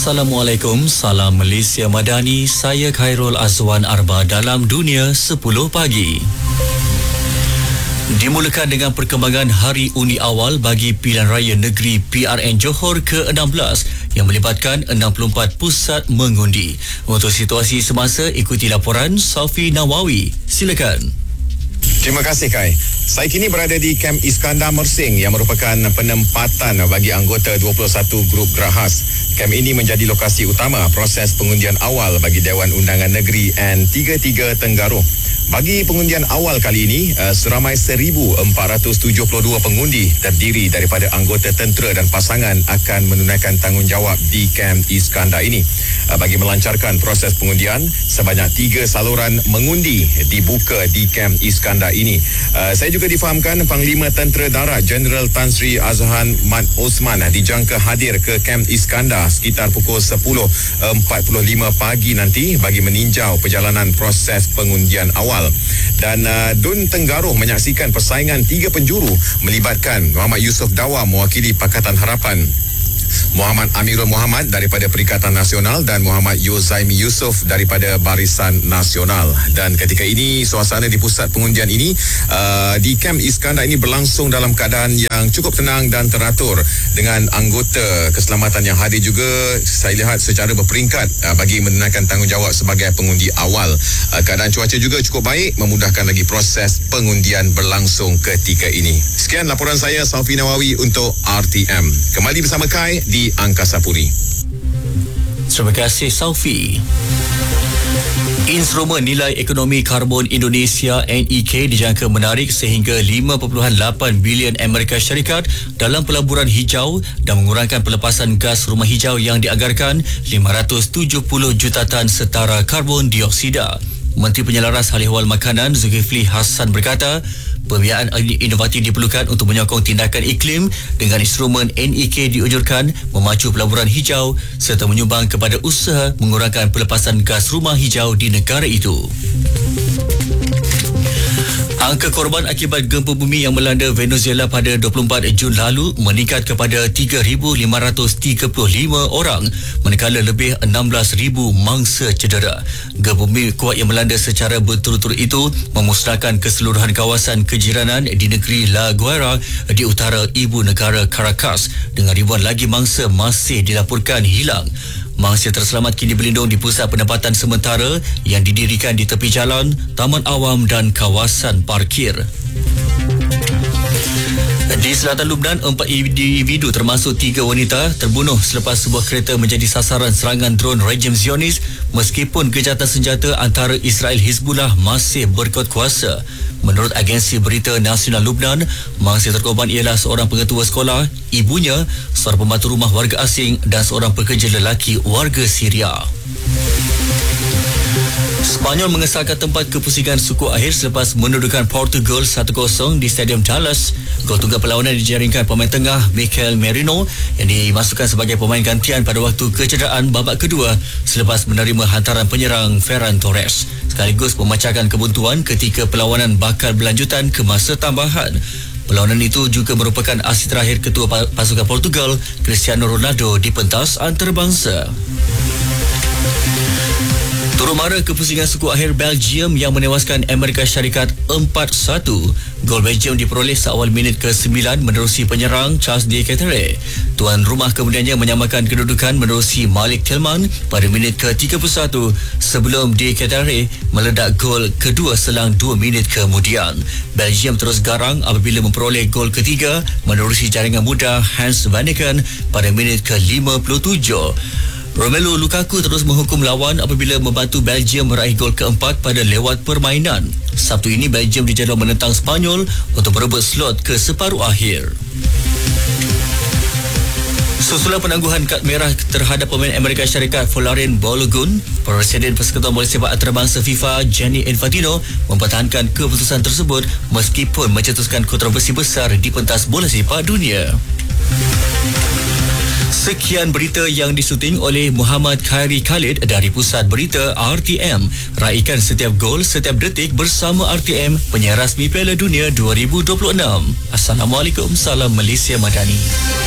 Assalamualaikum, salam Malaysia Madani. Saya Khairul Azwan Arba dalam Dunia 10 Pagi. Dimulakan dengan perkembangan Hari Undi Awal bagi Pilihan Raya Negeri PRN Johor ke-16 yang melibatkan 64 pusat mengundi. Untuk situasi semasa, ikuti laporan Safi Nawawi. Silakan. Terima kasih Kai. Saya kini berada di Kem Iskandar Mersing yang merupakan penempatan bagi anggota 21 grup Gerahas. Kem ini menjadi lokasi utama proses pengundian awal bagi Dewan Undangan Negeri N33 Tenggaruh. Bagi pengundian awal kali ini, seramai 1,472 pengundi terdiri daripada anggota tentera dan pasangan akan menunaikan tanggungjawab di Kem Iskandar ini. Bagi melancarkan proses pengundian, sebanyak 3 saluran mengundi dibuka di Kem Iskandar ini. Saya juga difahamkan Panglima Tentera Darat Jeneral Tan Sri Azhan Mat Osman dijangka hadir ke Kem Iskandar sekitar pukul 10.45 pagi nanti bagi meninjau perjalanan proses pengundian awal. Dan Dun Tenggaruh menyaksikan persaingan 3 penjuru melibatkan Muhammad Yusof Dawa mewakili Pakatan Harapan, Muhammad Amirul Muhammad daripada Perikatan Nasional dan Muhammad Yozaimi Yusof daripada Barisan Nasional. Dan ketika ini suasana di pusat pengundian ini di Kem Iskandar ini berlangsung dalam keadaan yang cukup tenang dan teratur dengan anggota keselamatan yang hadir juga saya lihat secara berperingkat bagi menunaikan tanggungjawab sebagai pengundi awal. Keadaan cuaca juga cukup baik memudahkan lagi proses pengundian berlangsung ketika ini. Sekian laporan saya Safi Nawawi untuk RTM. Kembali bersama Kai di Angkasa Puri. Terima kasih Saufi. Instrumen Nilai Ekonomi Karbon Indonesia NEK dijangka menarik sehingga 5.8 bilion Amerika Syarikat dalam pelaburan hijau dan mengurangkan pelepasan gas rumah hijau yang dianggarkan 570 juta tan setara karbon dioksida. Menteri Penyelaras Hal Ehwal Makanan Zulkifli Hassan berkata, pembiayaan inovatif diperlukan untuk menyokong tindakan iklim dengan instrumen NEK dianjurkan memacu pelaburan hijau serta menyumbang kepada usaha mengurangkan pelepasan gas rumah hijau di negara itu. Angka korban akibat gempa bumi yang melanda Venezuela pada 24 Jun lalu meningkat kepada 3,535 orang, manakala lebih 16,000 mangsa cedera. Gempa bumi kuat yang melanda secara berturut-turut itu memusnahkan keseluruhan kawasan kejiranan di negeri La Guaira di utara ibu negara Caracas, dengan ribuan lagi mangsa masih dilaporkan hilang. Mangsa terselamat kini berlindung di pusat penempatan sementara yang didirikan di tepi jalan, taman awam dan kawasan parkir. Di selatan Lubnan, 4 individu termasuk 3 wanita terbunuh selepas sebuah kereta menjadi sasaran serangan dron rejim Zionis meskipun gejatan senjata antara Israel Hizbullah masih berkuat kuasa. Menurut agensi berita nasional Lubnan, mangsa terkorban ialah seorang pengetua sekolah, ibunya, seorang pembantu rumah warga asing dan seorang pekerja lelaki warga Syria. Spanyol mengesahkan tempat kepusingan suku akhir selepas mendudukan Portugal 1-0 di Stadium Dallas. Gol tunggal perlawanan dijaringkan pemain tengah Mikel Merino yang dimasukkan sebagai pemain gantian pada waktu kecederaan babak kedua selepas menerima hantaran penyerang Ferran Torres, sekaligus memecahkan kebuntuan ketika perlawanan bakal berlanjutan ke masa tambahan. Perlawanan itu juga merupakan aksi terakhir ketua pasukan Portugal Cristiano Ronaldo di pentas antarabangsa. Turut mara kepusingan suku akhir Belgium yang menewaskan Amerika Syarikat 4-1. Gol Belgium diperoleh seawal minit ke-9 menerusi penyerang Charles de Ketelaere. Tuan rumah kemudiannya menyamakan kedudukan menerusi Malik Tillman pada minit ke-31 sebelum de Ketelaere meledak gol kedua selang 2 minit kemudian. Belgium terus garang apabila memperoleh gol ketiga menerusi jaringan muda Hans Vanaken pada minit ke-57. Romelu Lukaku terus menghukum lawan apabila membantu Belgium meraih gol keempat pada lewat permainan. Sabtu ini Belgium dijadual menentang Spanyol untuk merebut slot ke separuh akhir. Susulan penangguhan kad merah terhadap pemain Amerika Syarikat Folarin Balogun, Presiden Persekutuan Bola Sepak Antarabangsa FIFA Gianni Infantino mempertahankan keputusan tersebut meskipun mencetuskan kontroversi besar di pentas bola sepak dunia. Sekian berita yang disuting oleh Muhammad Khairi Khalid dari Pusat Berita RTM. Raikan setiap gol, setiap detik bersama RTM, penyiar rasmi Piala Dunia 2026. Assalamualaikum, salam Malaysia Madani.